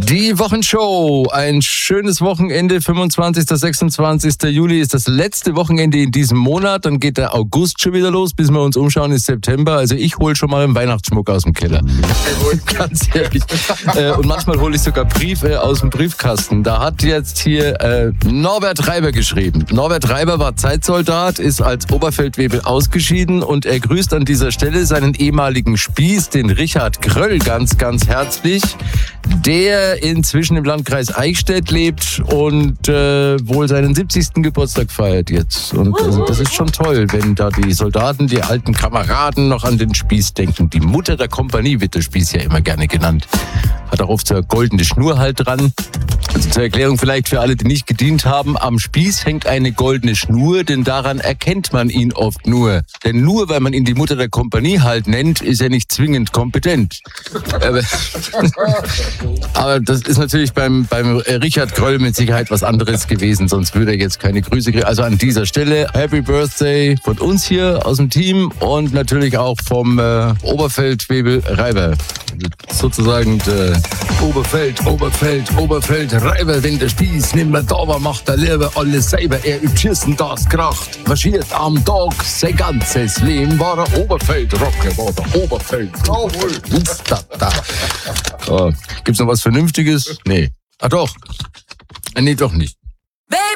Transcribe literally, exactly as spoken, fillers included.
Die Wochenshow, ein schönes Wochenende, fünfundzwanzigsten, sechsundzwanzigsten Juli ist das letzte Wochenende in diesem Monat, dann geht der August schon wieder los, bis wir uns umschauen, ist September, also ich hole schon mal einen Weihnachtsschmuck aus dem Keller, ganz ehrlich, und manchmal hole ich sogar Briefe aus dem Briefkasten. Da hat jetzt hier äh, Norbert Reiber geschrieben. Norbert Reiber war Zeitsoldat, ist als Oberfeldwebel ausgeschieden und er grüßt an dieser Stelle seinen ehemaligen Spieß, den Richard Gröll, ganz, ganz herzlich, der inzwischen im Landkreis Eichstätt lebt und äh, wohl seinen siebzigsten Geburtstag feiert jetzt. Und also, das ist schon toll, wenn da die Soldaten, die alten Kameraden noch an den Spieß denken. Die Mutter der Kompanie wird der Spieß ja immer gerne genannt. Hat auch oft so eine goldene Schnur halt dran. Also zur Erklärung vielleicht für alle, die nicht gedient haben, am Spieß hängt eine goldene Schnur, denn daran erkennt man ihn oft nur. Denn nur weil man ihn die Mutter der Kompanie halt nennt, ist er nicht zwingend kompetent. Aber, aber das ist natürlich beim, beim Richard Gröll mit Sicherheit was anderes gewesen, sonst würde er jetzt keine Grüße kriegen. Also an dieser Stelle Happy Birthday von uns hier aus dem Team und natürlich auch vom äh, Oberfeldwebel Reiber. Sozusagen der Oberfeld, Oberfeld, Oberfeld, Reiber, wenn der Spieß nimmer da war, macht der Lehrer alles selber. Er übt Schießen, das kracht, marschiert am Tag, sein ganzes Leben war er Oberfeldrocker, war der Oberfeld. Jawohl. Da, da. Oh, gibt's noch was Vernünftiges? Nee. Ah doch. Nee, doch nicht.